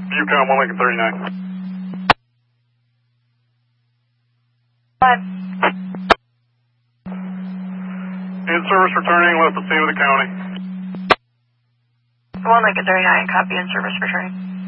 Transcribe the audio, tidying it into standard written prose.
UConn 1 Lincoln 39. What? In service returning, left the scene of the county. 1 Lincoln 39, copy in service returning.